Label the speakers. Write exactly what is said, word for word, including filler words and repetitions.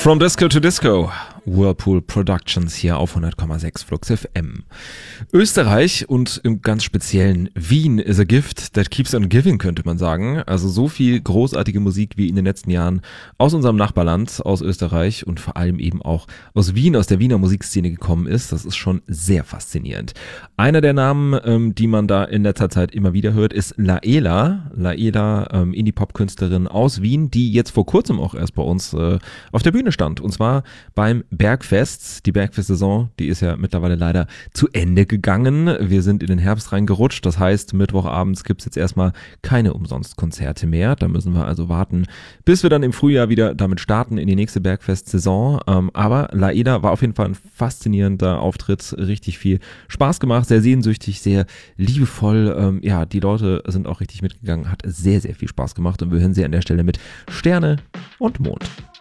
Speaker 1: From Disco to Disco, Whirlpool Productions hier auf hundert Komma sechs Flux F M. Österreich und im ganz speziellen Wien is a gift that keeps on giving, könnte man sagen. Also so viel großartige Musik wie in den letzten Jahren aus unserem Nachbarland, aus Österreich und vor allem eben auch aus Wien, aus der Wiener Musikszene gekommen ist. Das ist schon sehr faszinierend. Einer der Namen, ähm, die man da in letzter Zeit immer wieder hört, ist Laela. Laela, ähm, Indie-Pop-Künstlerin aus Wien, die jetzt vor kurzem auch erst bei uns äh, auf der Bühne stand. Und zwar beim Bergfest. Die Bergfest-Saison, die ist ja mittlerweile leider zu Ende gegangen. Wir sind in den Herbst reingerutscht. Das heißt, Mittwochabends gibt's jetzt erstmal keine Umsonstkonzerte mehr. Da müssen wir also warten, bis wir dann im Frühjahr wieder damit starten in die nächste Bergfest-Saison. Ähm, aber Laela war auf jeden Fall ein faszinierender Auftritt. Richtig viel Spaß gemacht, sehr sehnsüchtig, sehr liebevoll. Ähm, ja, die Leute sind auch richtig mitgegangen. Hat sehr, sehr viel Spaß gemacht und wir hören sie an der Stelle mit Sterne und Mond.